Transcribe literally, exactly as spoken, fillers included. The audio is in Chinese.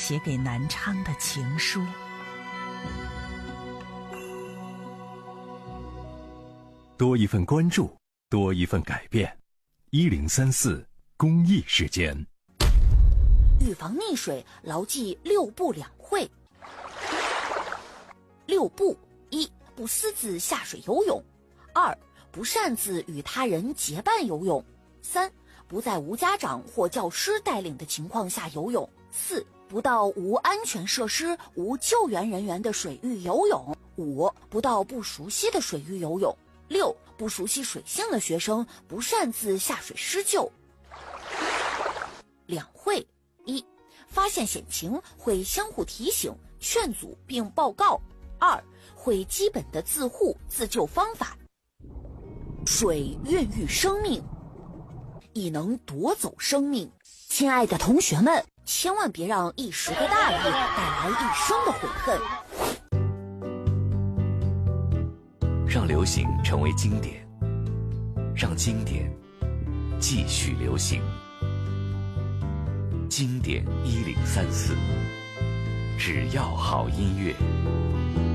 写给南昌的情书。 多一份关注，多一份改变。一零三四公益时间。 预防溺水，牢记六不两会。六不：一、不私自下水游泳；二、不擅自与他人结伴游泳；三、不在无家长或教师带领的情况下游泳；四、不到无安全设施、无救援人员的水域游泳；五、不到不熟悉的水域游泳；六、不熟悉水性的学生不擅自下水施救。两会：一、发现险情会相互提醒、劝阻并报告；二、会基本的自护自救方法。水孕育生命，亦能夺走生命。亲爱的同学们，千万别让一时的大意带来一生的悔恨。 让流行成为经典，让经典继续流行。经典一零三四，只要好音乐。